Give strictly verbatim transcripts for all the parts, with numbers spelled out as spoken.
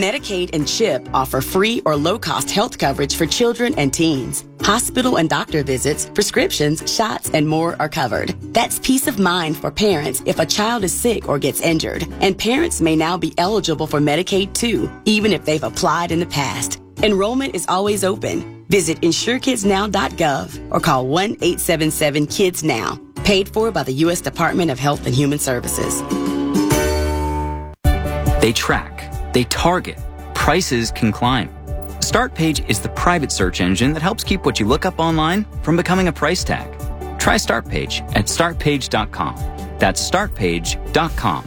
Medicaid and CHIP offer free or low-cost health coverage for children and teens. Hospital and doctor visits, prescriptions, shots, and more are covered. That's peace of mind for parents if a child is sick or gets injured. And parents may now be eligible for Medicaid too, even if they've applied in the past. Enrollment is always open. Visit insure kids now dot gov or call one eight seven seven kids now. Paid for by the U S Department of Health and Human Services. They track. They target. Prices can climb. StartPage is the private search engine that helps keep what you look up online from becoming a price tag. Try StartPage at start page dot com. That's start page dot com.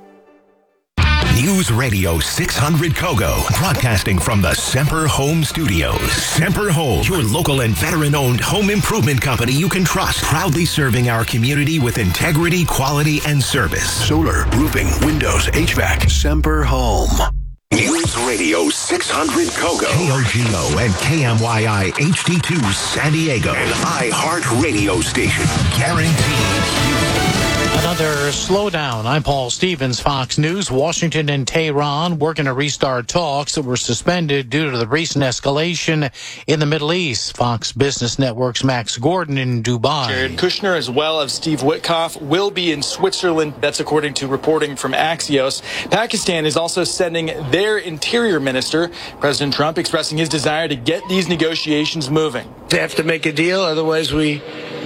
News Radio six hundred Kogo, broadcasting from the Semper Home Studios. Semper Home, your local and veteran-owned home improvement company you can trust. Proudly serving our community with integrity, quality, and service. Solar, roofing, windows, H V A C. Semper Home. News Radio six hundred Kogo. K O G O and K M Y I H D two San Diego. An iHeart radio station. Guaranteed you. Another slowdown. I'm Paul Stevens, Fox News. Washington and Tehran working to restart talks that were suspended due to the recent escalation in the Middle East. Fox Business Network's Max Gordon in Dubai. Jared Kushner, as well as Steve Witkoff, will be in Switzerland. That's according to reporting from Axios. Pakistan is also sending their interior minister. President Trump expressing his desire to get these negotiations moving. They have to make a deal, otherwise we...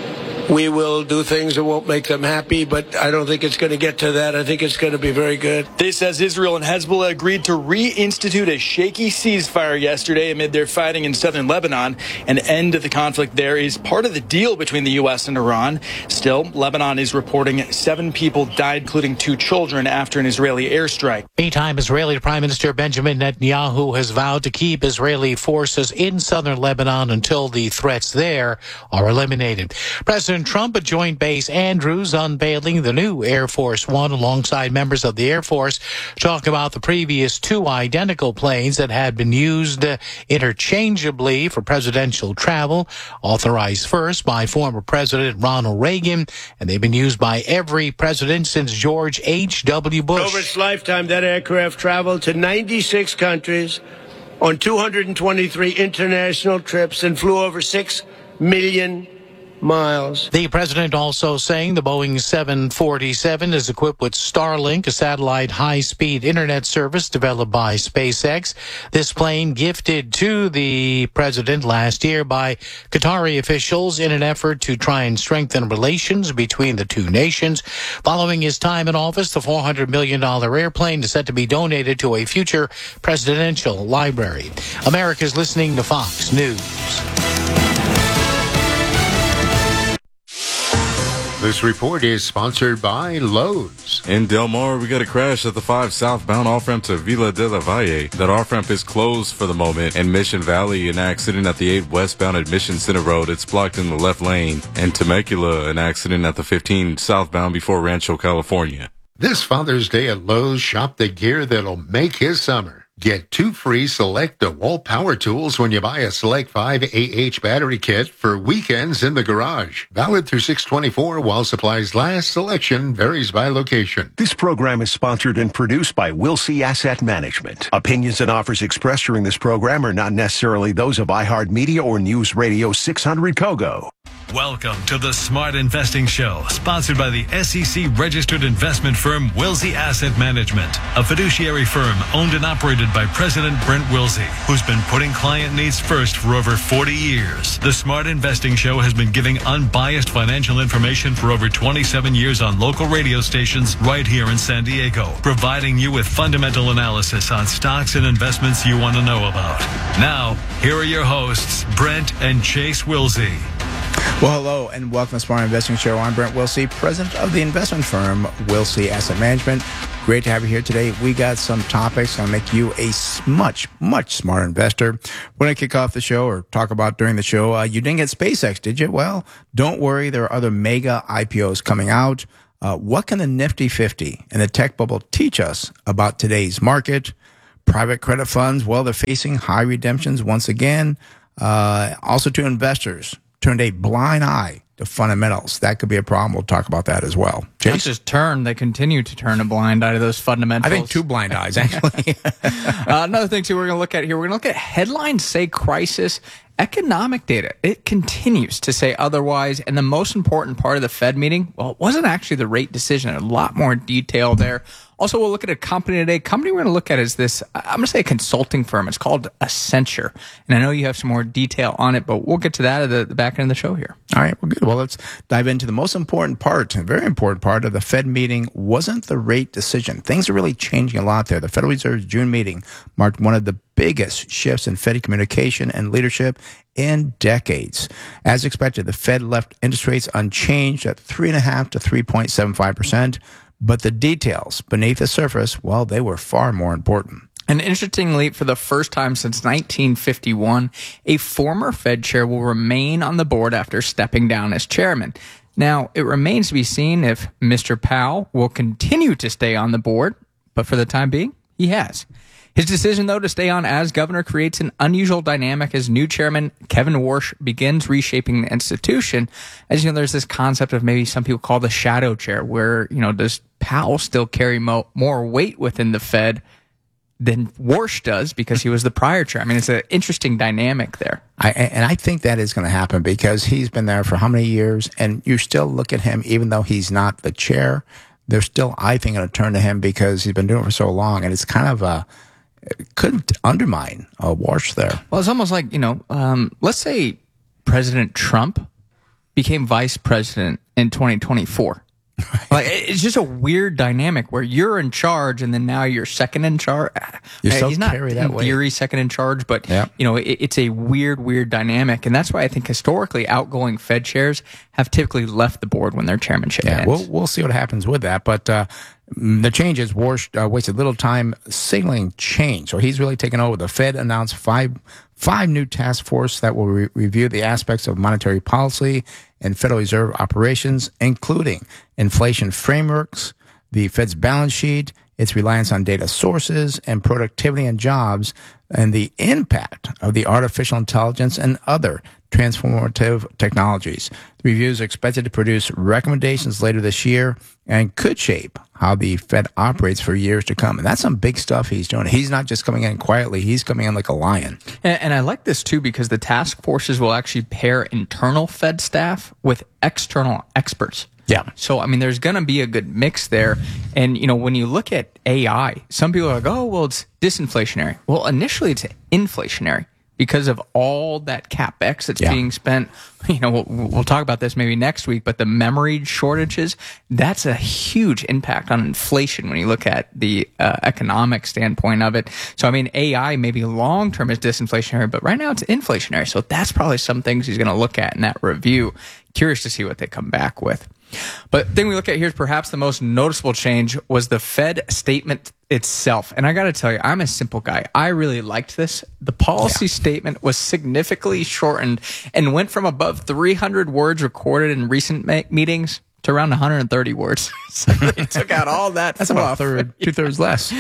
We will do things that won't make them happy, but I don't think it's going to get to that. I think it's going to be very good. This as Israel and Hezbollah agreed to reinstitute a shaky ceasefire yesterday amid their fighting in southern Lebanon. An end to the conflict there is part of the deal between the U S and Iran. Still, Lebanon is reporting seven people died, including two children, after an Israeli airstrike. Meantime, Israeli Prime Minister Benjamin Netanyahu has vowed to keep Israeli forces in southern Lebanon until the threats there are eliminated. President Trump at Joint Base Andrews unveiling the new Air Force One alongside members of the Air Force, talk about the previous two identical planes that had been used uh, interchangeably for presidential travel, authorized first by former President Ronald Reagan, and they've been used by every president since George H W. Bush. Over its lifetime, that aircraft traveled to ninety-six countries on two hundred twenty-three international trips and flew over six million miles. The president also saying the Boeing seven forty-seven is equipped with Starlink, a satellite high-speed internet service developed by SpaceX. This plane gifted to the president last year by Qatari officials in an effort to try and strengthen relations between the two nations. Following his time in office, the four hundred million dollars airplane is set to be donated to a future presidential library. America's listening to Fox News. This report is sponsored by Lowe's. In Del Mar, we got a crash at the five southbound off-ramp to Villa de la Valle. That off-ramp is closed for the moment. In Mission Valley, an accident at the eight westbound at Mission Center Road. It's blocked in the left lane. And Temecula, an accident at the fifteen southbound before Rancho, California. This Father's Day at Lowe's, shop the gear that'll make his summer. Get two free Select DeWalt power tools when you buy a Select five A H battery kit for weekends in the garage. Valid through six twenty-four while supplies last. Selection varies by location. This program is sponsored and produced by Wilsey Asset Management. Opinions and offers expressed during this program are not necessarily those of iHeartMedia or News Radio six hundred Kogo. Welcome to the Smart Investing Show, sponsored by the S E C-registered investment firm Wilsey Asset Management, a fiduciary firm owned and operated by President Brent Wilsey, who's been putting client needs first for over forty years. The Smart Investing Show has been giving unbiased financial information for over twenty-seven years on local radio stations right here in San Diego, providing you with fundamental analysis on stocks and investments you want to know about. Now, here are your hosts, Brent and Chase Wilsey. Well, hello, and welcome to the Smart Investing Show. I'm Brent Wilsey, president of the investment firm Wilsey Asset Management. Great to have you here today. We got some topics that will make you a much, much smarter investor. We're going to kick off the show or talk about during the show. Uh, you didn't get SpaceX, did you? Well, don't worry. There are other mega I P Os coming out. Uh, what can the Nifty fifty and the tech bubble teach us about today's market? Private credit funds, well, they're facing high redemptions once again. Uh, also to investors, turned a blind eye the fundamentals. That could be a problem. We'll talk about that as well. Not just turn, they continue to turn a blind eye to those fundamentals. I think two blind eyes, actually. uh, another thing, too, we're going to look at here, we're going to look at headlines say crisis. Economic data, it continues to say otherwise. And the most important part of the Fed meeting, well, it wasn't actually the rate decision. A lot more detail there. Also, we'll look at a company today. Company we're going to look at is this, I'm going to say a consulting firm. It's called Accenture. And I know you have some more detail on it, but we'll get to that at the, the back end of the show here. All right, well, good. Well, let's dive into the most important part, a very important part of the Fed meeting wasn't the rate decision. Things are really changing a lot there. The Federal Reserve's June meeting marked one of the biggest shifts in Fed communication and leadership in decades. As expected, the Fed left interest rates unchanged at three point five to three point seven five percent. But the details beneath the surface, well, they were far more important. And interestingly, for the first time since nineteen fifty-one, a former Fed chair will remain on the board after stepping down as chairman. Now, it remains to be seen if Mister Powell will continue to stay on the board, but for the time being, he has. His decision, though, to stay on as governor creates an unusual dynamic as new chairman Kevin Warsh begins reshaping the institution. As you know, there's this concept of maybe some people call the shadow chair, where, you know, does Powell still carry mo- more weight within the Fed than Warsh does because he was the prior chair? I mean, it's an interesting dynamic there. I, and I think that is going to happen because he's been there for how many years, and you still look at him, even though he's not the chair, they're still, I think, going to turn to him because he's been doing it for so long, and it's kind of a couldn't undermine a Warsh there. Well, it's almost like, you know, um, let's say President Trump became vice president in twenty twenty-four. Like, it's just a weird dynamic where you're in charge and then now you're second in charge. You still He's not carry that in weight. theory second in charge, but Yeah. you know, it, it's a weird, weird dynamic, and that's why I think historically outgoing Fed chairs have typically left the board when their chairmanship Yeah, ends. we'll we'll see what happens with that. But uh, the changes, Warsh uh, wasted little time signaling change. So he's really taken over. The Fed announced five five new task force that will re- review the aspects of monetary policy and Federal Reserve operations, including inflation frameworks, the Fed's balance sheet, its reliance on data sources, and productivity and jobs, and the impact of the artificial intelligence and other transformative technologies. The review is expected to produce recommendations later this year and could shape how the Fed operates for years to come. And that's some big stuff he's doing. He's not just coming in quietly. He's coming in like a lion. And, and I like this, too, because the task forces will actually pair internal Fed staff with external experts. Yeah. So, I mean, there's going to be a good mix there. And, you know, when you look at A I, some people are like, oh, well, it's disinflationary. Well, initially it's inflationary because of all that CapEx that's Yeah. being spent. You know, we'll, we'll talk about this maybe next week, but the memory shortages, that's a huge impact on inflation when you look at the uh, economic standpoint of it. So, I mean, A I maybe long-term is disinflationary, but right now it's inflationary. So that's probably some things he's going to look at in that review. Curious to see what they come back with. But the thing we look at here is perhaps the most noticeable change was the Fed statement itself. And I got to tell you, I'm a simple guy. I really liked this. The policy yeah. statement was significantly shortened and went from above three hundred words recorded in recent ma- meetings to around one hundred thirty words. So they took out all that That's fluff. about a third, two thirds less.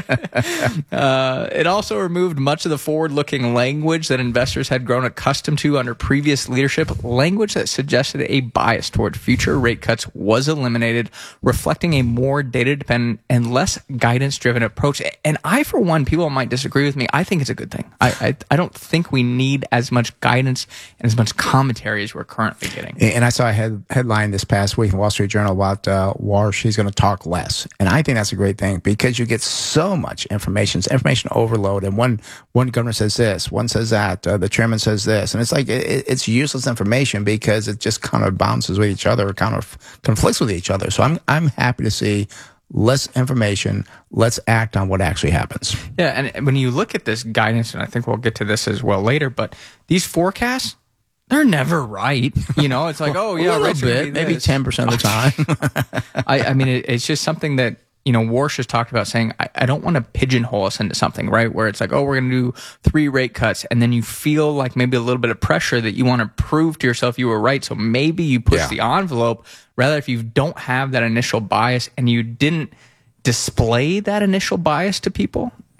uh, it also removed much of the forward-looking language that investors had grown accustomed to under previous leadership. Language that suggested a bias toward future rate cuts was eliminated, reflecting a more data-dependent and less guidance-driven approach. And I, for one, people might disagree with me. I think it's a good thing. I, I, I don't think we need as much guidance and as much commentary as we're currently getting. And I saw a head, headline this past week in Wall Street Journal about uh, Warsh. He's going to talk less. And I think that's a great thing because you get so much information. It's information overload. And one, one governor says this, one says that, uh, the chairman says this. And it's like, it, it's useless information because it just kind of bounces with each other, kind of conflicts with each other. So I'm, I'm happy to see less information. Let's act on what actually happens. Yeah. And when you look at this guidance, and I think we'll get to this as well later, but these forecasts, they're never right. You know, it's like, oh, yeah, a rates little are bit, gonna be maybe this. ten percent of the time. I, I mean, it, it's just something that, you know, Warsh has talked about saying, I, I don't want to pigeonhole us into something, right? Where it's like, oh, we're going to do three rate cuts. And then you feel like maybe a little bit of pressure that you want to prove to yourself you were right. So maybe you push Yeah. the envelope. Rather, if you don't have that initial bias and you didn't display that initial bias to people,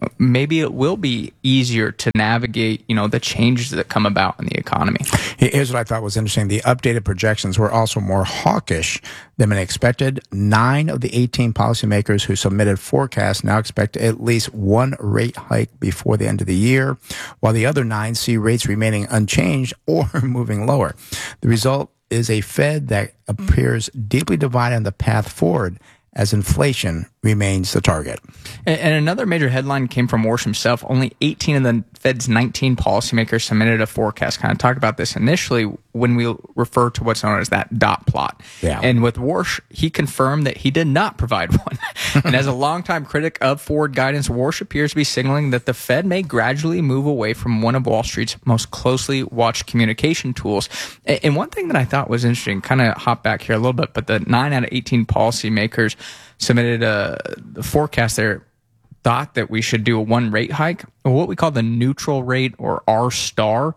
maybe it will be easier to navigate, you know, the changes that come about in the economy. Here's what I thought was interesting. The updated projections were also more hawkish than been expected. Nine of the eighteen policymakers who submitted forecasts now expect at least one rate hike before the end of the year, while the other nine see rates remaining unchanged or moving lower. The result is a Fed that appears deeply divided on the path forward as inflation remains the target. And, and another major headline came from Warsh himself. Only eighteen of the Fed's nineteen policymakers submitted a forecast. Kind of talked about this initially when we refer to what's known as that dot plot. Yeah. And with Warsh, he confirmed that he did not provide one. And as a longtime critic of forward guidance, Warsh appears to be signaling that the Fed may gradually move away from one of Wall Street's most closely watched communication tools. And one thing that I thought was interesting, kind of hop back here a little bit, but the nine out of eighteen policymakers submitted a the forecast there thought that we should do a one rate hike, or what we call the neutral rate, or R star.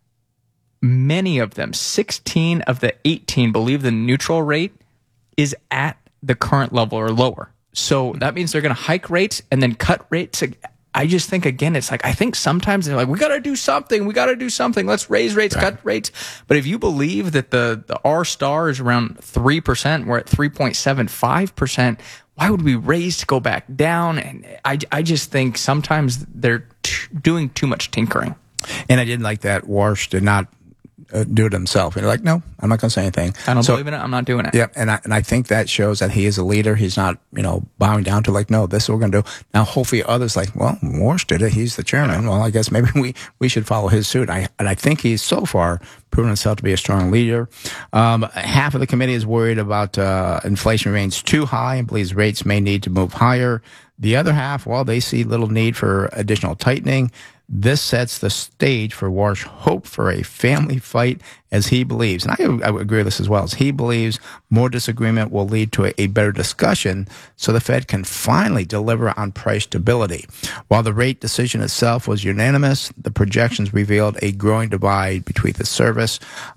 Many of them, sixteen of the eighteen, believe the neutral rate is at the current level or lower. So that means they're going to hike rates and then cut rates. I just think, again, it's like, I think sometimes they're like, we got to do something. We got to do something. Let's raise rates, right. Cut rates. But if you believe that the, the R star is around three percent, we're at three point seven five percent, why would we raise to go back down? And I, I just think sometimes they're t- doing too much tinkering. And I didn't like that Warsh did not uh, do it himself. And like, no, I'm not going to say anything. I don't so, believe in it. I'm not doing it. Yeah, and I, and I think that shows that he is a leader. He's not, you know, bowing down to like, no, this is what we're going to do. Now, hopefully others like, well, Warsh did it. He's the chairman. Well, I guess maybe we, we should follow his suit. I, and I think he's so far proven himself to be a strong leader. Um, half of the committee is worried about uh, inflation remains too high and believes rates may need to move higher. The other half, well, they see little need for additional tightening. This sets the stage for Warsh hope for a family fight, as he believes, and I, I would agree with this as well, as he believes more disagreement will lead to a, a better discussion so the Fed can finally deliver on price stability. While the rate decision itself was unanimous, the projections revealed a growing divide between the service.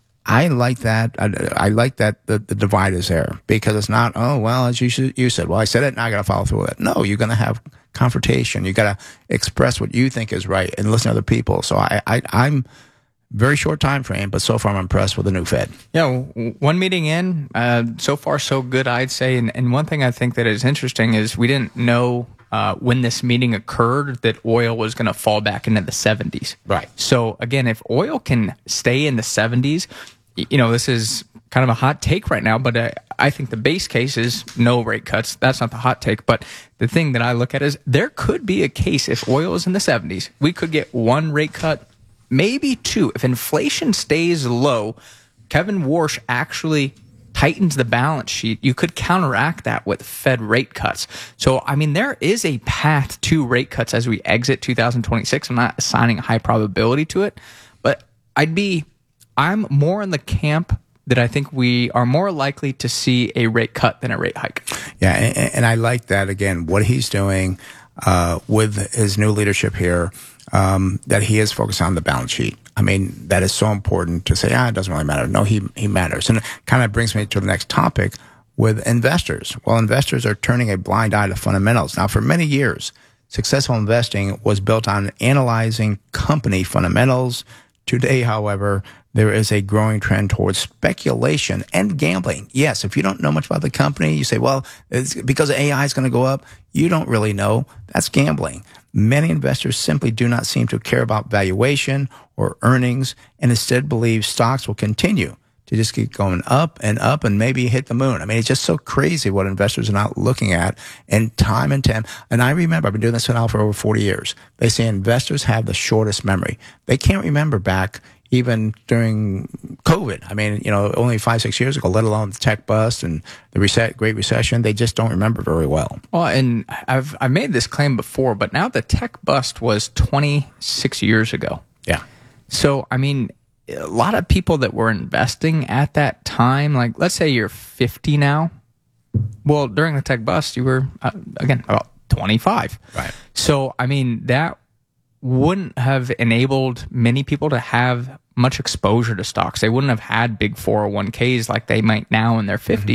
I like that. I, I like that the, the divide is there, because it's not, oh, well, as you, should, you said, well, I said it, now I got to follow through with it. No, you're going to have confrontation. You got to express what you think is right and listen to other people. So I, I, I'm very short time frame, but so far I'm impressed with the new Fed. Yeah, one meeting in, uh, so far so good, I'd say. And, and one thing I think that is interesting is we didn't know uh, when this meeting occurred that oil was going to fall back into the seventies. Right. So again, if oil can stay in the seventies, you know, this is kind of a hot take right now, but uh, I think the base case is no rate cuts. That's not the hot take. But the thing that I look at is there could be a case if oil is in the seventies, we could get one rate cut, maybe two. If inflation stays low, Kevin Warsh actually tightens the balance sheet. You could counteract that with Fed rate cuts. So, I mean, there is a path to rate cuts as we exit two thousand twenty-six. I'm not assigning a high probability to it, but I'd be, I'm more in the camp that I think we are more likely to see a rate cut than a rate hike. Yeah, and, and I like that, again, what he's doing uh, with his new leadership here, um, that he is focused on the balance sheet. I mean, that is so important to say, ah, it doesn't really matter. No, he, he matters. And it kind of brings me to the next topic with investors. Well, investors are turning a blind eye to fundamentals. Now, for many years, successful investing was built on analyzing company fundamentals. Today, however, there is a growing trend towards speculation and gambling. Yes, if you don't know much about the company, you say, well, it's because A I is going to go up. You don't really know. That's gambling. Many investors simply do not seem to care about valuation or earnings, and instead believe stocks will continue to just keep going up and up and maybe hit the moon. I mean, it's just so crazy what investors are not looking at, and time and time. And I remember, I've been doing this now for over forty years. They say investors have the shortest memory. They can't remember back even during COVID. I mean, you know, only five, six years ago, let alone the tech bust and the reset, Great Recession. They just don't remember very well. Well, and I've, I've made this claim before, but now the tech bust was twenty-six years ago. Yeah. So, I mean, a lot of people that were investing at that time, like let's say you're fifty now. Well, during the tech bust, you were, uh, again, about twenty-five. Right. So, I mean, that wouldn't have enabled many people to have much exposure to stocks. They wouldn't have had big four oh one k's like they might now in their fifties. Mm-hmm.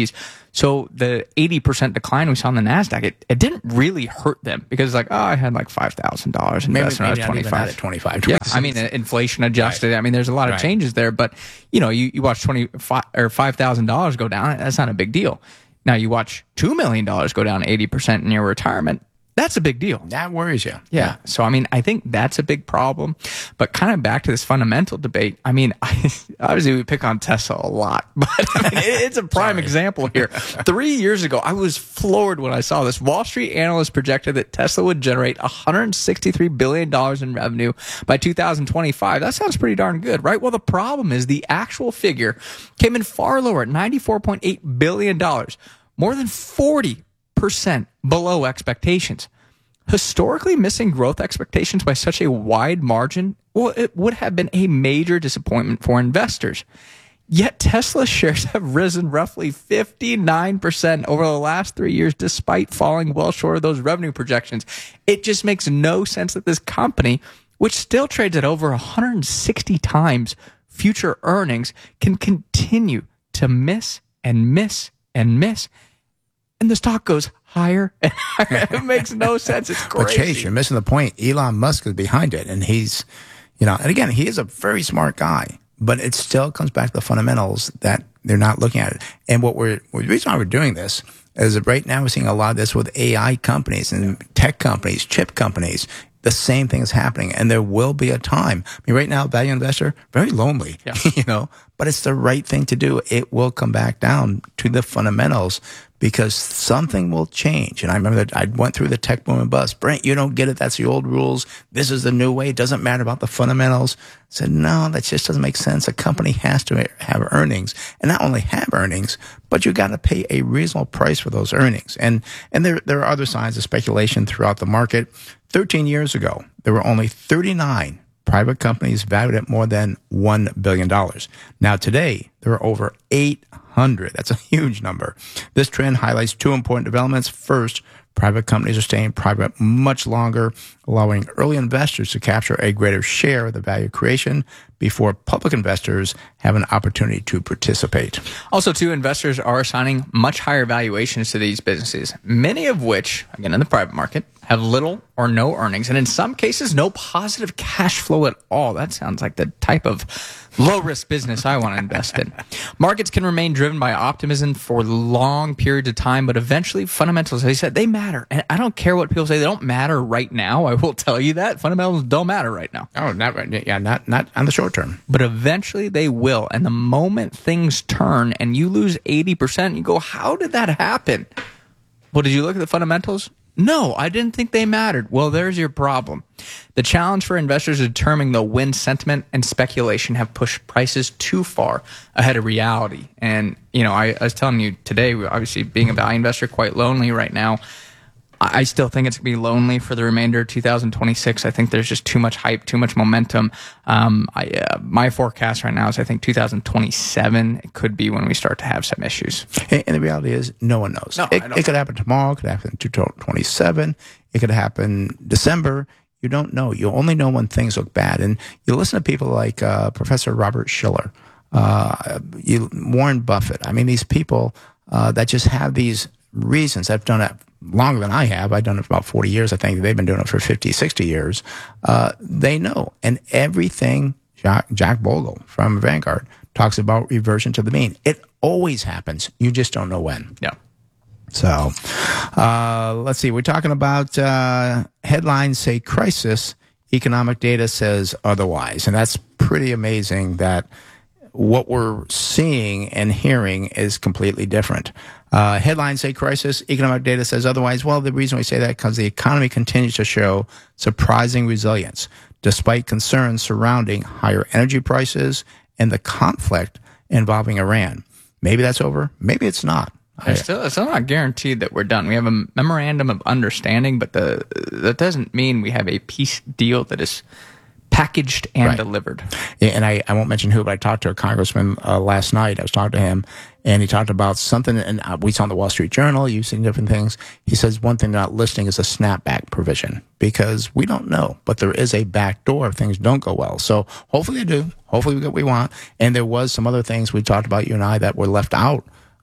So the eighty percent decline we saw in the NASDAQ, it, it didn't really hurt them because it's like, oh, I had like five thousand dollars invested when I was twenty-five. At twenty-five. Yeah, I mean, inflation adjusted. Right. I mean, there's a lot of right. changes there, but you know, you, you watch twenty-five or five thousand dollars go down. That's not a big deal. Now you watch two million dollars go down eighty percent in your retirement. That's a big deal. That worries you. Yeah. yeah. So, I mean, I think that's a big problem. But kind of back to this fundamental debate, I mean, I, obviously we pick on Tesla a lot, but I mean, it's a prime example here. Three years ago, I was floored when I saw this. Wall Street analysts projected that Tesla would generate one hundred sixty-three billion dollars in revenue by two thousand twenty-five. That sounds pretty darn good, right? Well, the problem is the actual figure came in far lower at ninety-four point eight billion dollars, more than forty percent below expectations. Historically, missing growth expectations by such a wide margin, well, it would have been a major disappointment for investors. Yet Tesla shares have risen roughly fifty-nine percent over the last three years, despite falling well short of those revenue projections. It just makes no sense that this company, which still trades at over one hundred sixty times future earnings, can continue to miss and miss and miss. And the stock goes higher and higher. It makes no sense. It's crazy. But Chase, you're missing the point. Elon Musk is behind it, and he's, you know, and again, he is a very smart guy. But it still comes back to the fundamentals that they're not looking at it. And what we're the reason why we're doing this is that right now we're seeing a lot of this with A I companies and tech companies, chip companies. The same thing is happening, and there will be a time. I mean, right now, value investor, very lonely, yeah. you know, but it's the right thing to do. It will come back down to the fundamentals because something will change. And I remember that I went through the tech boom and bust. Brent, you don't get it. That's the old rules. This is the new way. It doesn't matter about the fundamentals. I said, no, that just doesn't make sense. A company has to have earnings, and not only have earnings, but you got to pay a reasonable price for those earnings. And and there there are other signs of speculation throughout the market. Thirteen years ago, there were only thirty-nine private companies valued at more than one billion dollars. Now today, there are over eight hundred. That's a huge number. This trend highlights two important developments. First, private companies are staying private much longer, allowing early investors to capture a greater share of the value creation before public investors have an opportunity to participate. Also, too, investors are assigning much higher valuations to these businesses, many of which, again, in the private market, have little or no earnings, and in some cases, no positive cash flow at all. That sounds like the type of low-risk business I want to invest in. Markets can remain driven by optimism for long periods of time, but eventually, fundamentals, as I said, they matter. And I don't care what people say. They don't matter right now. I will tell you that. Fundamentals don't matter right now. Oh, not right. Yeah, not, not on the short term. But eventually, they will. And the moment things turn and you lose eighty percent, you go, how did that happen? Well, did you look at the fundamentals? No, I didn't think they mattered. Well, there's your problem. The challenge for investors is determining the when sentiment and speculation have pushed prices too far ahead of reality. And, you know, I, I was telling you today, obviously being a value investor, quite lonely right now. I still think it's going to be lonely for the remainder of two thousand twenty-six. I think there's just too much hype, too much momentum. Um, I, uh, my forecast right now is I think two thousand twenty-seven it could be when we start to have some issues. And, and the reality is no one knows. No, it, it could happen tomorrow. It could happen in two thousand twenty-seven. It could happen December. You don't know. You only know when things look bad. And you listen to people like uh, Professor Robert Shiller, uh, you, Warren Buffett. I mean, these people uh, that just have these reasons. I've done it longer than I have. I've done it for about forty years. I think they've been doing it for fifty, sixty years. Uh, they know. And everything Jack, Jack Bogle from Vanguard talks about reversion to the mean. It always happens. You just don't know when. Yeah. So uh, let's see. We're talking about uh, headlines say crisis. Economic data says otherwise. And that's pretty amazing that what we're seeing and hearing is completely different. Uh, headlines say crisis. Economic data says otherwise. Well, the reason we say that is because the economy continues to show surprising resilience, despite concerns surrounding higher energy prices and the conflict involving Iran. Maybe that's over. Maybe it's not. It's still, it's still not guaranteed that we're done. We have a memorandum of understanding, but the that doesn't mean we have a peace deal that is packaged and right. delivered. Yeah, and I, I won't mention who, but I talked to a congressman uh, last night. I was talking to him, and he talked about something, and uh, we saw in the Wall Street Journal, using different things. He says one thing not listing is a snapback provision, because we don't know, but there is a back door if things don't go well. So hopefully they do. Hopefully we get what we want. And there was some other things we talked about, you and I, that were left out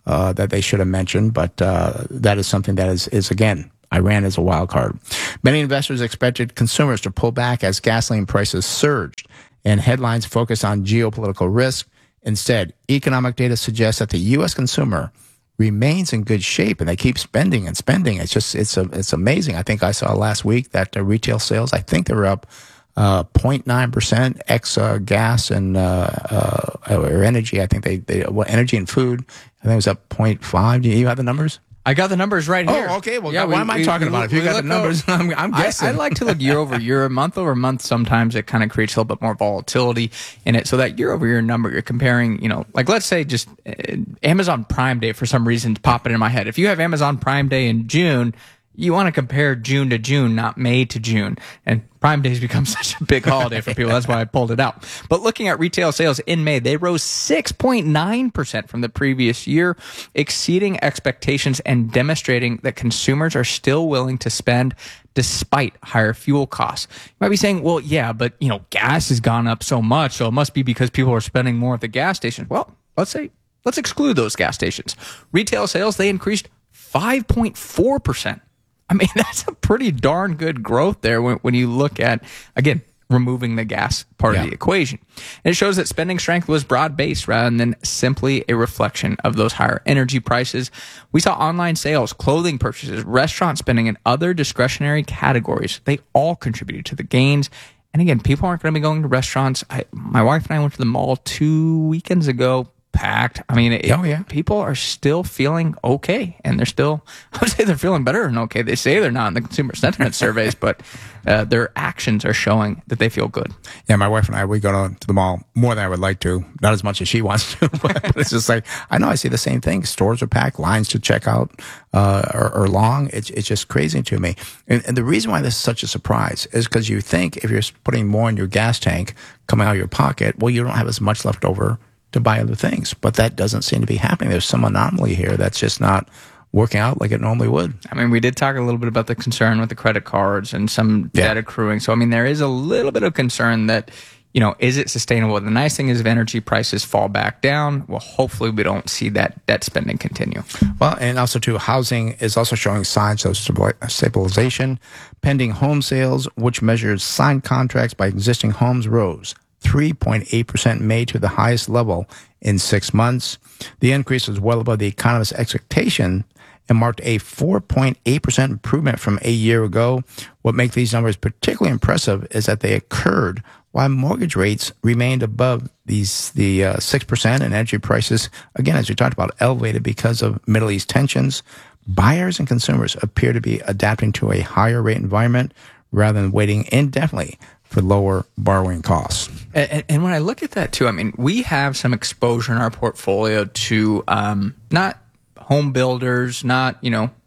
uh, that they should have mentioned, but uh, that is something that is, is again, Iran is a wild card. Many investors expected consumers to pull back as gasoline prices surged and headlines focused on geopolitical risk. Instead, economic data suggests that the U S consumer remains in good shape, and they keep spending and spending. It's just it's a, it's amazing. I think I saw last week that the retail sales, I think they were up uh, zero point nine percent ex uh, gas and uh, uh, or energy. I think they, they well, energy and food, I think it was up zero point five. Do you have the numbers? I got the numbers right here. Oh, okay. Well, yeah, why we, am I we, talking we, about it? If you got the numbers, I'm, I'm guessing. I, I like to look year over year, month over month. Sometimes it kind of creates a little bit more volatility in it. So that year over year number, you're comparing, you know, like let's say just uh, Amazon Prime Day for some reason popping in my head. If you have Amazon Prime Day in June, you want to compare June to June, not May to June. And Prime Days become such a big holiday for people. That's why I pulled it out. But looking at retail sales in May, they rose six point nine percent from the previous year, exceeding expectations and demonstrating that consumers are still willing to spend despite higher fuel costs. You might be saying, well, yeah, but you know, gas has gone up so much, so it must be because people are spending more at the gas stations. Well, let's say, let's exclude those gas stations. Retail sales, they increased five point four percent. I mean, that's a pretty darn good growth there when, when you look at, again, removing the gas part yeah. of the equation. And it shows that spending strength was broad-based rather than simply a reflection of those higher energy prices. We saw online sales, clothing purchases, restaurant spending, and other discretionary categories. They all contributed to the gains. And again, people aren't going to be going to restaurants. I, my wife and I went to the mall two weekends ago. Packed. I mean, it, oh, yeah. people are still feeling okay, and they're still, I would say they're feeling better than okay. They say they're not in the consumer sentiment surveys, but uh, their actions are showing that they feel good. Yeah, my wife and I, we go to, to the mall more than I would like to, not as much as she wants to, but it's just like, I know I see the same thing. Stores are packed, lines to check out uh, are, are long. It's, it's just crazy to me. And, and the reason why this is such a surprise is because you think if you're putting more in your gas tank coming out of your pocket, well, you don't have as much left over to buy other things, but that doesn't seem to be happening. There's some anomaly here that's just not working out like it normally would. I mean, we did talk a little bit about the concern with the credit cards and some yeah. debt accruing. So, I mean, there is a little bit of concern that, you know, is it sustainable? The nice thing is if energy prices fall back down, well, hopefully we don't see that debt spending continue. Well, and also, too, housing is also showing signs of stabilization. Pending home sales, which measures signed contracts by existing homes, rose three point eight percent in May to the highest level in six months. The increase was well above the economist's expectation and marked a four point eight percent improvement from a year ago. What makes these numbers particularly impressive is that they occurred while mortgage rates remained above these the uh, six percent, and energy prices, again, as we talked about, elevated because of Middle East tensions. Buyers and consumers appear to be adapting to a higher rate environment rather than waiting indefinitely for lower borrowing costs. And, and when I look at that too, I mean, we have some exposure in our portfolio to um, not home builders, not, you know,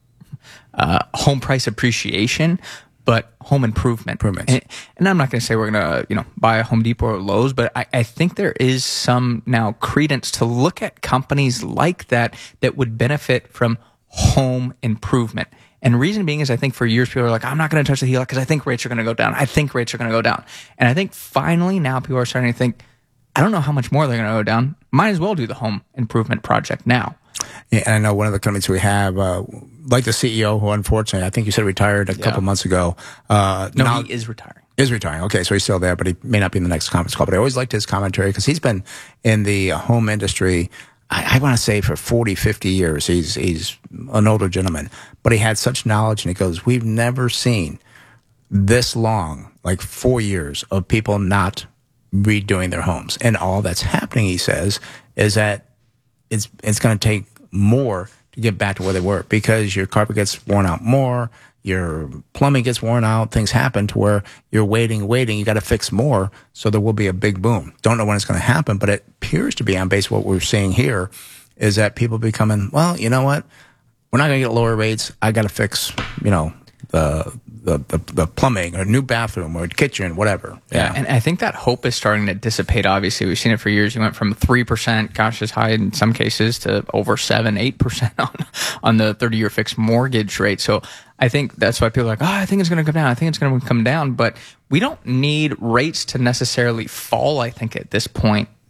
uh, home price appreciation, but home improvement. Improvements. And, and I'm not going to say we're going to, you know, buy a Home Depot or Lowe's, but I, I think there is some now credence to look at companies like that that would benefit from home improvement. And the reason being is I think for years people are like, I'm not going to touch the H E L O C because I think rates are going to go down. I think rates are going to go down. And I think finally now people are starting to think, I don't know how much more they're going to go down. Might as well do the home improvement project now. Yeah, and I know one of the companies we have, uh, like the C E O, who unfortunately, I think you said retired a yeah. couple months ago. Uh, no, now, he is retiring. Is retiring. Okay, so he's still there, but he may not be in the next conference call. But I always liked his commentary because he's been in the home industry, I, I want to say for forty, fifty years. He's he's an older gentleman, but he had such knowledge, and he goes, we've never seen this long, like four years, of people not redoing their homes. And all that's happening, he says, is that it's it's going to take more to get back to where they were because your carpet gets worn out more, your plumbing gets worn out, things happen to where you're waiting, waiting, you got to fix more, so there will be a big boom. Don't know when it's going to happen, but it appears to be on base what we're seeing here is that people becoming, well, you know what, we're not going to get lower rates, I got to fix, you know, the The, the the plumbing or new bathroom or kitchen, whatever. Yeah. yeah, and I think that hope is starting to dissipate. Obviously, we've seen it for years. You went from three percent, gosh, as high in some cases, to over seven, eight percent on on the thirty-year fixed mortgage rate. So I think that's why people are like, oh, I think it's going to come down. I think it's going to come down. But we don't need rates to necessarily fall, I think, at this point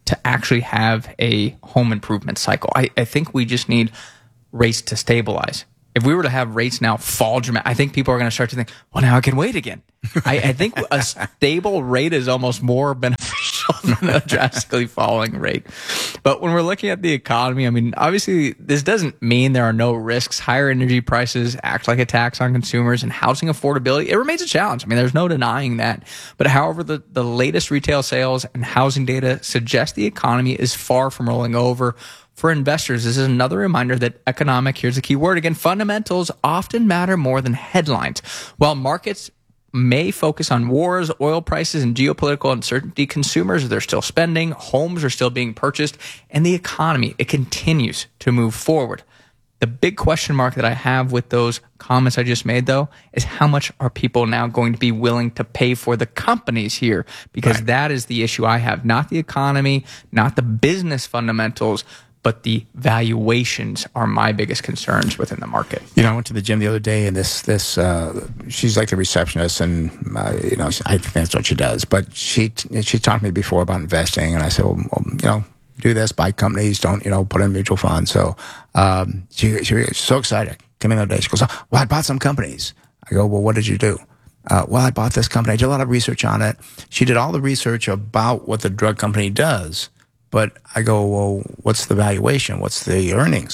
to actually have a home improvement cycle. I, I think we just need rates to stabilize. If we were to have rates now fall dramatic, I think people are going to start to think, well, now I can wait again. I, I think a stable rate is almost more beneficial than a drastically falling rate. But when we're looking at the economy, I mean, obviously, this doesn't mean there are no risks. Higher energy prices act like a tax on consumers, and housing affordability, it remains a challenge. I mean, there's no denying that. But however, the, the latest retail sales and housing data suggest the economy is far from rolling over. For investors, this is another reminder that economic, here's the key word again, fundamentals often matter more than headlines. While markets may focus on wars, oil prices, and geopolitical uncertainty, consumers, they're still spending, homes are still being purchased, and the economy, it continues to move forward. The big question mark that I have with those comments I just made, though, is how much are people now going to be willing to pay for the companies here? Because right. that is the issue I have, not the economy, not the business fundamentals, but the valuations are my biggest concerns within the market. You know, I went to the gym the other day, and this, this, uh, she's like the receptionist, and, uh, you know, I think that's what she does. But she, she talked to me before about investing, and I said, well, well you know, do this, buy companies, don't, you know, put in mutual funds. So, um, she, she was so excited. Came in the other day, she goes, oh, well, I bought some companies. I go, well, what did you do? Uh, well, I bought this company. I did a lot of research on it. She did all the research about what the drug company does. But I go, well, what's the valuation? What's the earnings?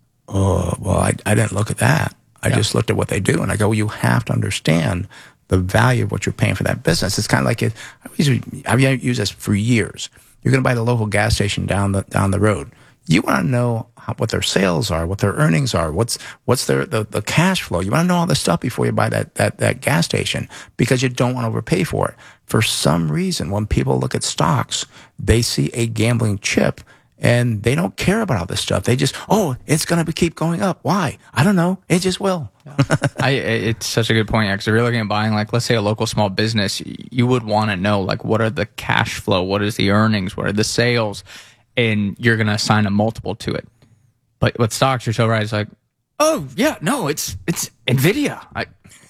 Oh, well, I, I didn't look at that. I yeah. just looked at what they do. And I go, well, you have to understand the value of what you're paying for that business. It's kind of like it. I've used this for years. You're going to buy the local gas station down the down the road. You want to know how, what their sales are, what their earnings are, what's what's their the, the cash flow. You want to know all this stuff before you buy that, that that gas station, because you don't want to overpay for it. For some reason, when people look at stocks, they see a gambling chip and they don't care about all this stuff. They just, oh, it's going to keep going up. Why? I don't know. It just will. I, it's such a good point, because if you're looking at buying, like, let's say a local small business, you would want to know, like, what are the cash flow? What is the earnings? What are the sales? And you're going to assign a multiple to it. But with stocks, you're so right. It's like, oh, yeah, no, it's it's NVIDIA. I,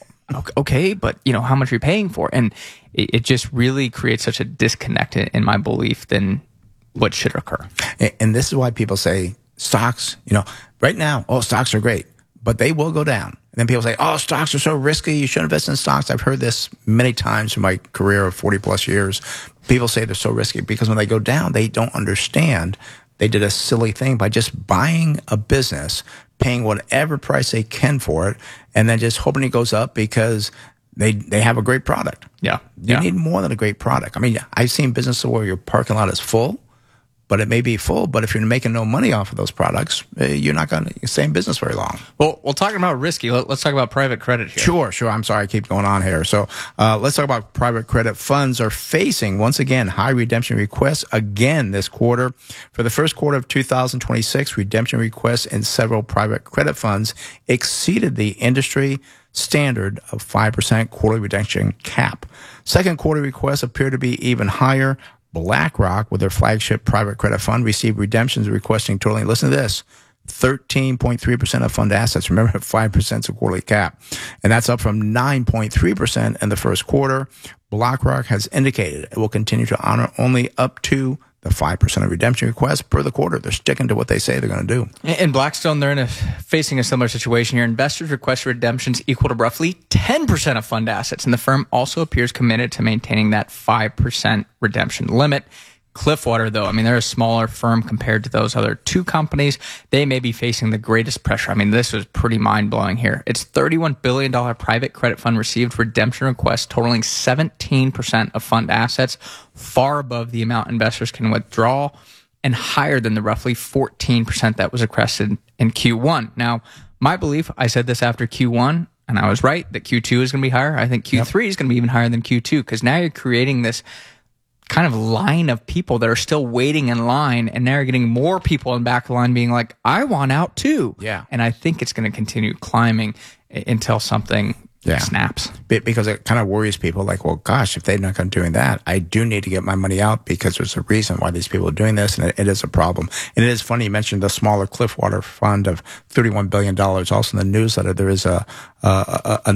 okay, but, you know, how much are you paying for? And it, it just really creates such a disconnect in my belief than what should occur. And, and this is why people say stocks, you know, right now, oh, stocks are great, but they will go down. And then people say, oh, stocks are so risky. You shouldn't invest in stocks. I've heard this many times in my career of forty plus years. People say they're so risky because when they go down, they don't understand. They did a silly thing by just buying a business, paying whatever price they can for it, and then just hoping it goes up because they they have a great product. Yeah. You yeah. need more than a great product. I mean, I've seen businesses where your parking lot is full, but it may be full, but if you're making no money off of those products, you're not going to stay in business very long. Well, we're talking about risky. Let's talk about private credit here. Sure, sure. I'm sorry, I keep going on here. So uh, let's talk about private credit. Funds are facing, once again, high redemption requests again this quarter. For the first quarter of two thousand twenty-six, redemption requests in several private credit funds exceeded the industry standard of five percent quarterly redemption cap. Second quarter requests appear to be even higher. BlackRock, with their flagship private credit fund, received redemptions requesting totaling, listen to this, thirteen point three percent of fund assets. Remember, five percent is a quarterly cap. And that's up from nine point three percent in the first quarter. BlackRock has indicated it will continue to honor only up to the five percent of redemption requests per the quarter. They're sticking to what they say they're going to do. In Blackstone, they're in a, facing a similar situation here. Investors request redemptions equal to roughly ten percent of fund assets, and the firm also appears committed to maintaining that five percent redemption limit. Cliffwater, though, I mean, they're a smaller firm compared to those other two companies. They may be facing the greatest pressure. I mean, this was pretty mind-blowing here. Its thirty-one billion dollars private credit fund received redemption requests totaling seventeen percent of fund assets, far above the amount investors can withdraw and higher than the roughly fourteen percent that was requested in Q one. Now, my belief, I said this after Q one, and I was right, that Q two is going to be higher. I think Q three yep. is going to be even higher than Q two, because now you're creating this kind of line of people that are still waiting in line, and now you're getting more people in back of the line being like, I want out too. Yeah. And I think it's going to continue climbing until something yeah. snaps. Because it kind of worries people like, well, gosh, if they're not going to doing that, I do need to get my money out because there's a reason why these people are doing this, and it, it is a problem. And it is funny, you mentioned the smaller Cliffwater fund of thirty-one billion dollars. Also in the newsletter, there is a, a, a, a nice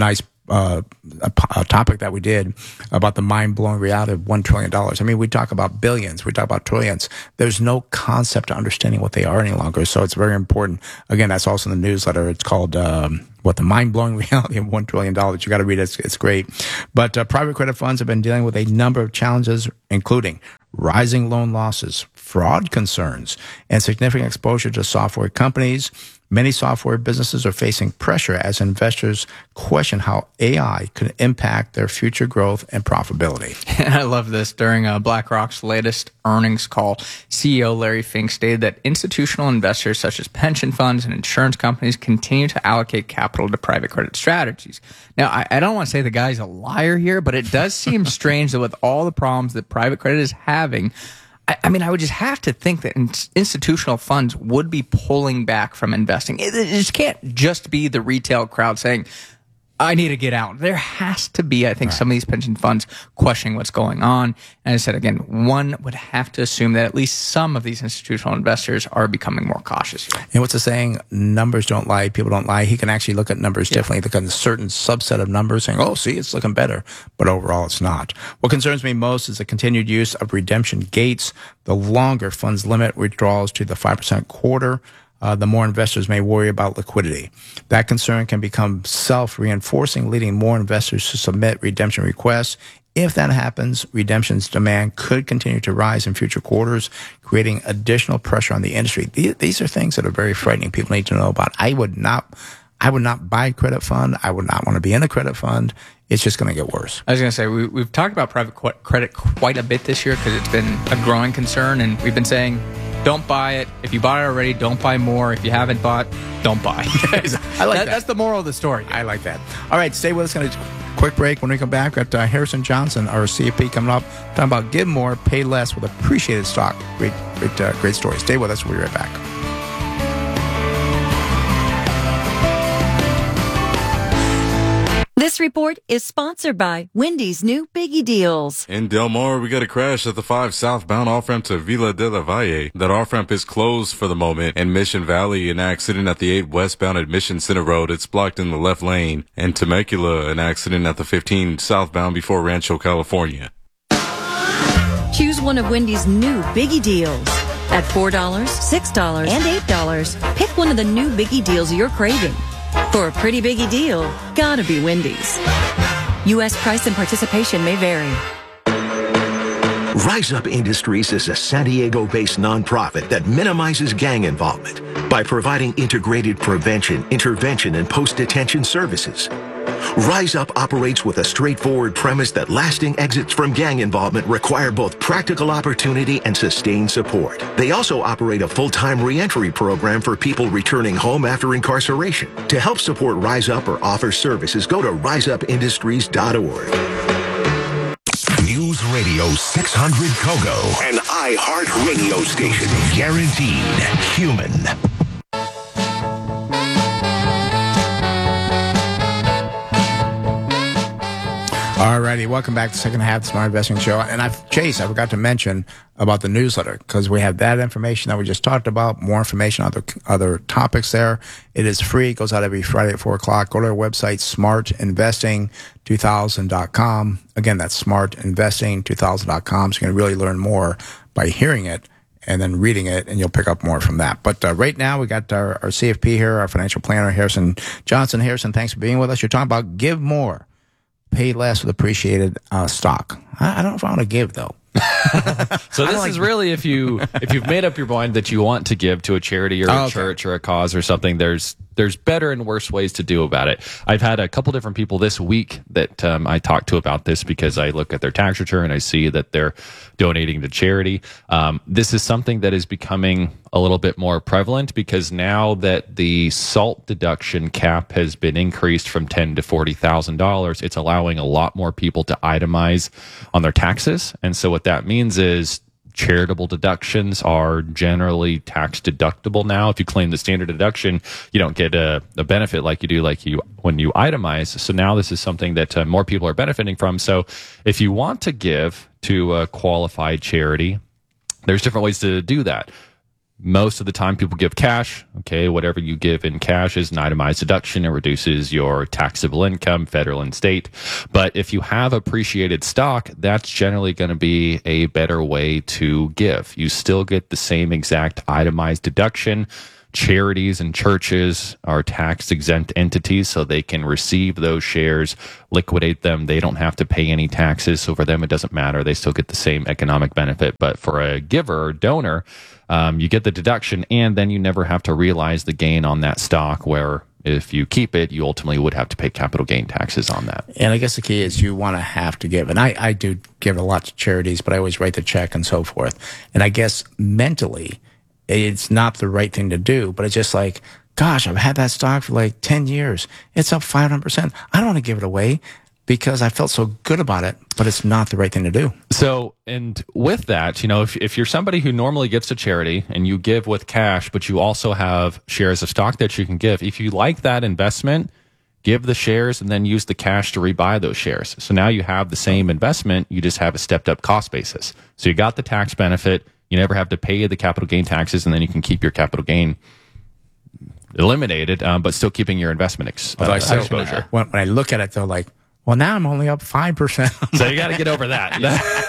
uh, a, a topic that we did about the mind-blowing reality of one trillion dollars. I mean, we talk about billions, we talk about trillions. There's no concept of understanding what they are any longer. So it's very important. Again, that's also in the newsletter. It's called, um, what the mind-blowing reality of one trillion dollars. You got to read it. It's, it's great. But uh, private credit funds have been dealing with a number of challenges, including rising loan losses, fraud concerns, and significant exposure to software companies. Many software businesses are facing pressure as investors question how A I could impact their future growth and profitability. I love this. During uh, BlackRock's latest earnings call, C E O Larry Fink stated that institutional investors such as pension funds and insurance companies continue to allocate capital to private credit strategies. Now, I, I don't want to say the guy's a liar here, but it does seem strange that with all the problems that private credit is having, I mean, I would just have to think that institutional funds would be pulling back from investing. It just can't just be the retail crowd saying, I need to get out. There has to be, I think, right. some of these pension funds questioning what's going on. And I said, again, one would have to assume that at least some of these institutional investors are becoming more cautious here. And what's the saying? Numbers don't lie. People don't lie. He can actually look at numbers yeah. differently. Look at a certain subset of numbers saying, oh, see, it's looking better. But overall, it's not. What concerns me most is the continued use of redemption gates. The longer funds limit withdrawals to the five percent quarter, Uh, the more investors may worry about liquidity. That concern can become self-reinforcing, leading more investors to submit redemption requests. If that happens, redemptions demand could continue to rise in future quarters, creating additional pressure on the industry. These, these are things that are very frightening. People need to know about. I would not, I would not buy a credit fund. I would not want to be in a credit fund. It's just going to get worse. I was going to say, we, we've talked about private qu- credit quite a bit this year because it's been a growing concern, and we've been saying, don't buy it. If you bought it already, don't buy more. If you haven't bought, don't buy. I like that, that. That's the moral of the story. I like that. All right, stay with us. Going to quick break. When we come back, we've got uh, Harrison Johnson, our C F P, coming up, talking about give more, pay less with appreciated stock. Great, great, uh, great story. Stay with us. We'll be right back. This report is sponsored by Wendy's new Biggie Deals. In Del Mar, we got a crash at the five southbound off-ramp to Villa de la Valle. That off-ramp is closed for the moment. In Mission Valley, an accident at the eight westbound at Mission Center Road. It's blocked in the left lane. And Temecula, an accident at the fifteen southbound before Rancho, California. Choose one of Wendy's new Biggie Deals. At four dollars, six dollars, and eight dollars, pick one of the new Biggie Deals you're craving. For a pretty biggie deal, gotta be Wendy's. U S price and participation may vary. Rise Up Industries is a San Diego-based nonprofit that minimizes gang involvement by providing integrated prevention, intervention, and post-detention services. Rise Up operates with a straightforward premise that lasting exits from gang involvement require both practical opportunity and sustained support. They also operate a full-time reentry program for people returning home after incarceration. To help support Rise Up or offer services, go to rise up industries dot org. News Radio six hundred Kogo, an iHeart radio station. Guaranteed human. All righty, welcome back to the second half of the Smart Investing Show. And I've, Chase, I forgot to mention about the newsletter because we have that information that we just talked about, more information on other, other topics there. It is free. It goes out every Friday at four o'clock. Go to our website, smart investing two thousand dot com. Again, that's smart investing two thousand dot com. So you can really learn more by hearing it and then reading it, and you'll pick up more from that. But uh, right now, we got our, our C F P here, our financial planner, Harrison Johnson. Harrison, thanks for being with us. You're talking about give more, pay less with appreciated uh, stock. I, I don't know if I want to give, though. So this like, is really if you if you've made up your mind that you want to give to a charity or a oh, okay. church or a cause or something, there's there's better and worse ways to do about it. I've had a couple different people this week that um, I talked to about this because I look at their tax return and I see that they're donating to charity. Um, this is something that is becoming a little bit more prevalent because now that the SALT deduction cap has been increased from ten to forty thousand dollars, it's allowing a lot more people to itemize on their taxes. And so what that means is charitable deductions are generally tax deductible now. If you claim the standard deduction, you don't get a, a benefit like you do like you when you itemize. So now this is something that uh, more people are benefiting from. So if you want to give to a qualified charity, there's different ways to do that. most of the time people give cash. Okay, whatever you give in cash is an itemized deduction. It reduces your taxable income, federal and state. But if you have appreciated stock, that's generally going to be a better way to give. You still get the same exact itemized deduction. Charities and churches are tax exempt entities, so they can receive those shares, liquidate them. They don't have to pay any taxes. So for them, it doesn't matter. They still get the same economic benefit. But for a giver or donor, um, you get the deduction, and then you never have to realize the gain on that stock, where if you keep it, you ultimately would have to pay capital gain taxes on that. And I guess the key is you want to have to give. And I, I do give a lot to charities, but I always write the check and so forth. And I guess mentally, it's not the right thing to do, but it's just like, gosh, I've had that stock for like ten years. It's up five hundred percent. I don't want to give it away because I felt so good about it, but it's not the right thing to do. So, and with that, you know, if, if you're somebody who normally gives to charity and you give with cash, but you also have shares of stock that you can give, if you like that investment, give the shares and then use the cash to rebuy those shares. So now you have the same investment, you just have a stepped up cost basis. So you got the tax benefit. You never have to pay the capital gain taxes, and then you can keep your capital gain eliminated, um, but still keeping your investment ex- uh, still, exposure. When, when I look at it, though, like, well, now I'm only up five percent. So you got to get over that.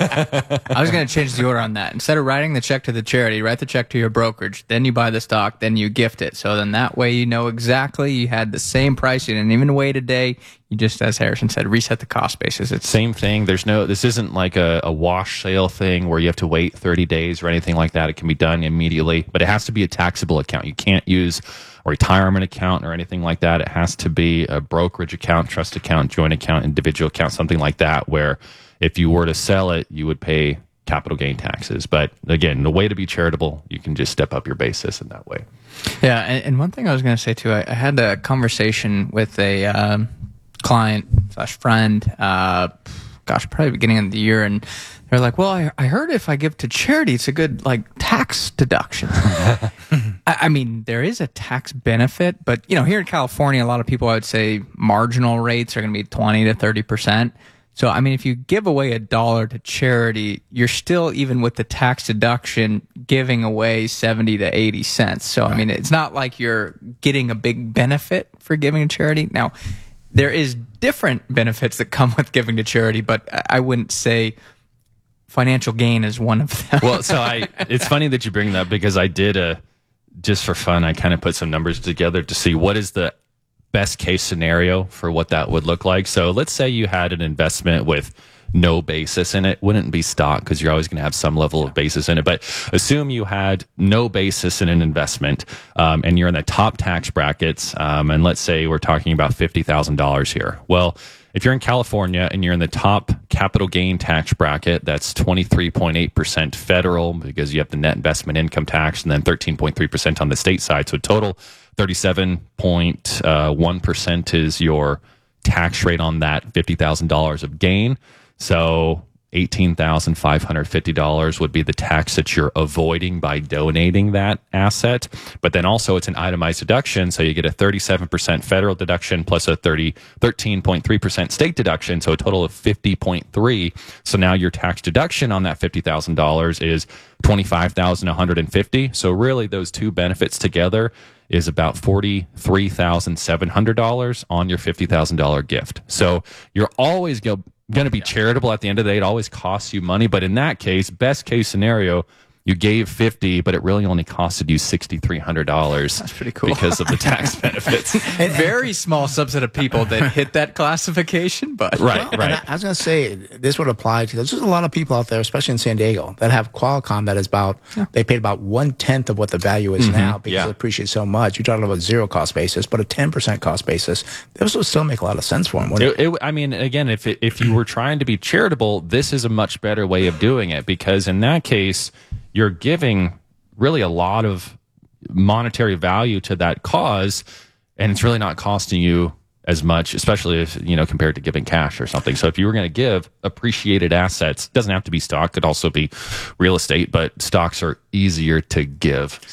I was going to change the order on that. Instead of writing the check to the charity, write the check to your brokerage. Then you buy the stock. Then you gift it. So then that way you know exactly you had the same price. You didn't even wait a day. You just, as Harrison said, reset the cost basis. It's same thing. There's no, this isn't like a, a wash sale thing where you have to wait thirty days or anything like that. It can be done immediately, but it has to be a taxable account. You can't use a retirement account or anything like that. It has to be a brokerage account, trust account, joint account, individual account, something like that, where if you were to sell it, you would pay capital gain taxes. But again, the way to be charitable, you can just step up your basis in that way. Yeah. And, and one thing I was going to say too, I, I had a conversation with a, um, client slash friend, uh, gosh, probably beginning of the year, and they're like, well, I, I heard if I give to charity, it's a good, like, tax deduction. I, I mean, there is a tax benefit, but, you know, here in California, a lot of people, I would say, marginal rates are going to be twenty to thirty percent. So, I mean, if you give away a dollar to charity, you're still, even with the tax deduction, giving away seventy to eighty cents. So, I mean, it's not like you're getting a big benefit for giving to charity. Now, there is different benefits that come with giving to charity, but I wouldn't say financial gain is one of them. Well, so I, it's funny that you bring that, because I did a, just for fun, I kind of put some numbers together to see what is the best case scenario for what that would look like. So let's say you had an investment with no basis in it. Wouldn't be stock, because you're always going to have some level of basis in it. But assume you had no basis in an investment, um, and you're in the top tax brackets. Um, and let's say we're talking about fifty thousand dollars here. Well, if you're in California and you're in the top capital gain tax bracket, that's twenty-three point eight percent federal, because you have the net investment income tax, and then thirteen point three percent on the state side. So total thirty-seven point one percent is your tax rate on that fifty thousand dollars of gain. So eighteen thousand five hundred fifty dollars would be the tax that you're avoiding by donating that asset. But then also it's an itemized deduction, so you get a thirty-seven percent federal deduction plus a thirty, thirteen point three percent state deduction, so a total of fifty point three. So now your tax deduction on that fifty thousand dollars is twenty-five thousand one hundred fifty dollars. So really those two benefits together is about forty-three thousand seven hundred dollars on your fifty thousand dollars gift. So you're always going to be charitable at the end of the day. It always costs you money. But in that case, best case scenario, you gave fifty, but it really only costed you six thousand three hundred dollars. That's pretty cool. Because of the tax benefits. A very small subset of people that hit that classification, but right, well, right. I, I was going to say, this would apply to, there's just a lot of people out there, especially in San Diego, that have Qualcomm that is about, yeah. they paid about one tenth of what the value is mm-hmm. now, because yeah. it appreciates so much. You're talking about zero cost basis, but a ten percent cost basis. Those would still make a lot of sense for them. It, it, I mean, again, if it, if you were trying to be charitable, this is a much better way of doing it, because in that case, you're giving really a lot of monetary value to that cause, and it's really not costing you as much, especially if, you know, compared to giving cash or something. So if you were going to give appreciated assets, doesn't have to be stock, could also be real estate, but stocks are easier to give. So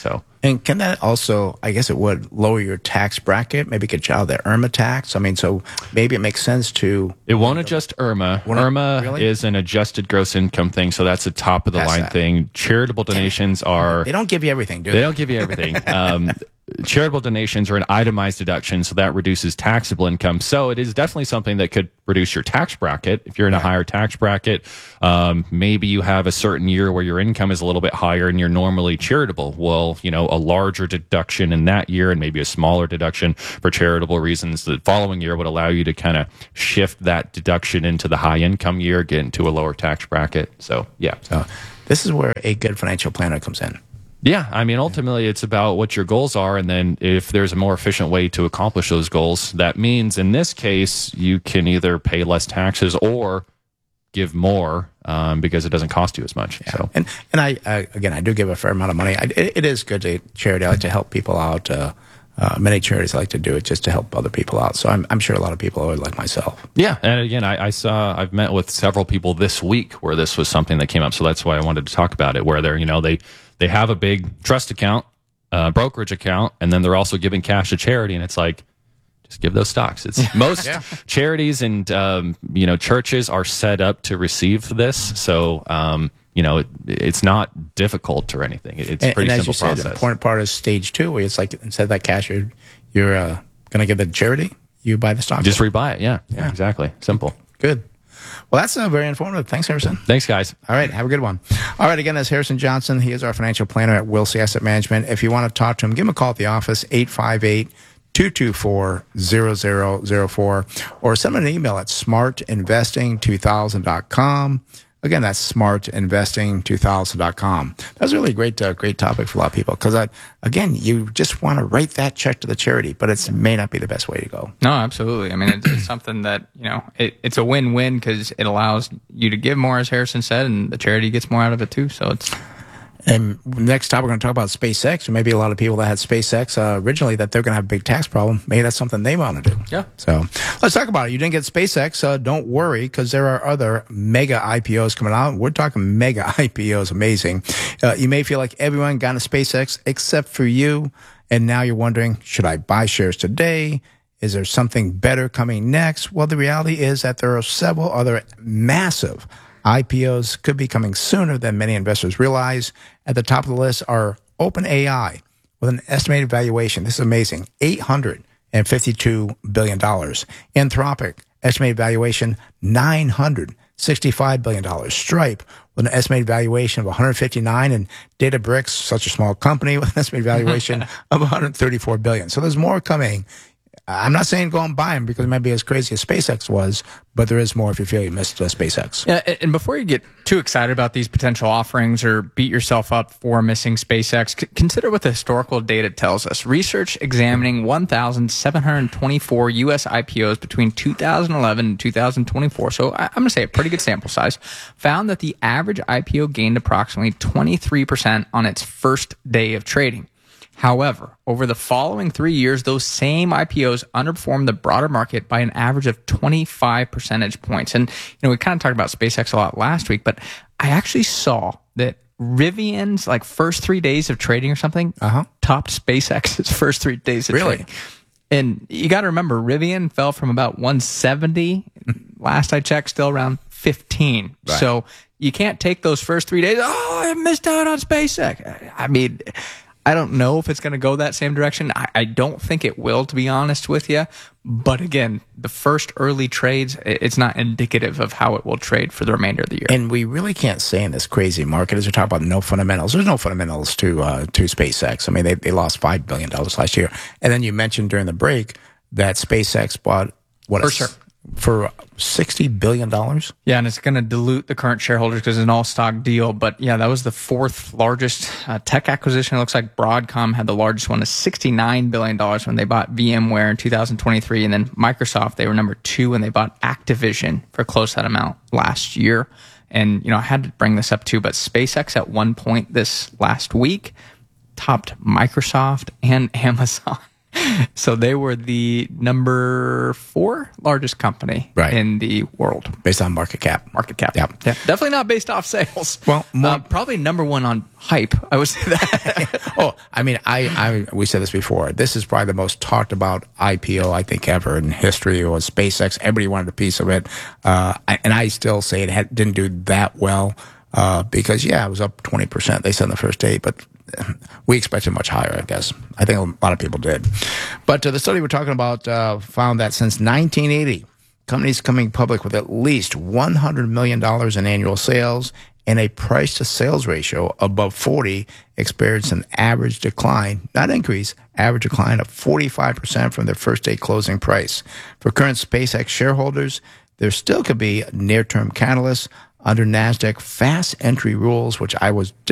And can that also, I guess it would lower your tax bracket, maybe get you out of the IRMA tax? I mean, so maybe it makes sense to... It won't adjust IRMA. Won't it- IRMA really? is an adjusted gross income thing, so that's a top of the That's line that. thing. Charitable donations are... They don't give you everything, do They they? don't give you everything. Um, charitable donations are an itemized deduction, so that reduces taxable income. So it is definitely something that could reduce your tax bracket. If you're in a higher tax bracket, um, maybe you have a certain year where your income is a little bit higher and you're normally charitable. Well, you know, a larger deduction in that year and maybe a smaller deduction for charitable reasons the following year would allow you to kind of shift that deduction into the high income year, get into a lower tax bracket. So, yeah. So this is where a good financial planner comes in. Yeah, I mean, ultimately, it's about what your goals are, and then if there's a more efficient way to accomplish those goals, that means in this case, you can either pay less taxes or give more um, because it doesn't cost you as much. Yeah. So, And and I, I again, I do give a fair amount of money. I, it, it is good to charity. I like to help people out. Uh, uh, many charities like to do it just to help other people out. So I'm I'm sure a lot of people are like myself. yeah, and again, I, I saw, I've met with several people this week where this was something that came up, so that's why I wanted to talk about it. Where they're, you know, they they have a big trust account, uh, brokerage account, and then they're also giving cash to charity, and it's like, just give those stocks. It's most Yeah. charities and um, you know churches are set up to receive this, so um, you know it, it's not difficult or anything. It- It's a And, pretty and as simple you said, the process. important part is stage two, where it's like instead of that cash, you're you're uh, going to give the charity. You buy the stock. Just rebuy it. Yeah, yeah, Yeah. exactly. Simple. Good. Well, that's uh, very informative. Thanks, Harrison. Thanks, guys. All right, have a good one. All right, again, that's Harrison Johnson. He is our financial planner at Wilsey Asset Management. If you want to talk to him, give him a call at the office, eight five eight, two two four, zero zero zero four, or send him an email at smart investing two thousand dot com. Again, that's smart investing two thousand dot com. That's a really great, uh, great topic for a lot of people because, again, you just want to write that check to the charity, but it may not be the best way to go. No, absolutely. I mean, it's, it's something that, you know, it, it's a win-win because it allows you to give more, as Harrison said, and the charity gets more out of it too. So it's... And next time we're going to talk about SpaceX, or maybe a lot of people that had SpaceX uh, originally that they're going to have a big tax problem. Maybe that's something they want to do. Yeah. So let's talk about it. You didn't get SpaceX, uh, don't worry, because there are other mega I P Os coming out. We're talking mega I P Os, amazing. Uh, you may feel like everyone got into SpaceX except for you, and now you're wondering, should I buy shares today? Is there something better coming next? Well, the reality is that there are several other massive I P Os could be coming sooner than many investors realize. At the top of the list are OpenAI with an estimated valuation. This is amazing. eight hundred fifty-two billion dollars. Anthropic, estimated valuation nine hundred sixty-five billion dollars. Stripe with an estimated valuation of one hundred fifty-nine, and Databricks, such a small company, with an estimated valuation of one hundred thirty-four billion dollars. So there's more coming. I'm not saying go and buy them because it might be as crazy as SpaceX was, but there is more if you feel you missed uh, SpaceX. Yeah, and before you get too excited about these potential offerings or beat yourself up for missing SpaceX, c- consider what the historical data tells us. Research examining one thousand seven hundred twenty-four U S I P Os between two thousand eleven and two thousand twenty-four, so I- I'm going to say a pretty good sample size, found that the average I P O gained approximately twenty-three percent on its first day of trading. However, over the following three years, those same I P Os underperformed the broader market by an average of twenty-five percentage points. And, you know, we kind of talked about SpaceX a lot last week, but I actually saw that Rivian's like first three days of trading or something uh-huh. topped SpaceX's first three days of Really? trading. And you got to remember, Rivian fell from about one seventy. Last I checked, still around fifteen. Right. So you can't take those first three days. Oh, I missed out on SpaceX. I mean, I don't know if it's going to go that same direction. I, I don't think it will, to be honest with you. But again, the first early trades, it's not indicative of how it will trade for the remainder of the year. And we really can't say in this crazy market, as we talk about no fundamentals, there's no fundamentals to uh, to SpaceX. I mean, they, they lost five billion dollars last year. And then you mentioned during the break that SpaceX bought, what, For a, sure. for sixty billion dollars? Yeah, and it's going to dilute the current shareholders because it's an all-stock deal. But yeah, that was the fourth largest uh, tech acquisition. It looks like Broadcom had the largest one, of sixty-nine billion dollars when they bought VMware in two thousand twenty-three. And then Microsoft, they were number two when they bought Activision for close to that amount last year. And, you know, I had to bring this up too, but SpaceX at one point this last week topped Microsoft and Amazon. So they were the number four largest company Right. in the world. Based on market cap. Market cap. Yep. Yeah. Definitely not based off sales. Well, more- uh, probably number one on hype. I would say that. Oh, I mean, I, I we said this before. This is probably the most talked about I P O I think ever in history. It was SpaceX. Everybody wanted a piece of it, uh, I, and I still say it had, didn't do that well uh, because yeah, it was up twenty percent. They said in the first day, but we expected much higher. I guess I think a lot of people did. But uh, the study we're talking about uh, found that since nineteen eighty, companies coming public with at least one hundred million dollars in annual sales and a price-to-sales ratio above forty experienced an average decline, not increase, average decline of forty-five percent from their first-day closing price. For current SpaceX shareholders, there still could be near-term catalysts under NASDAQ fast entry rules, which I was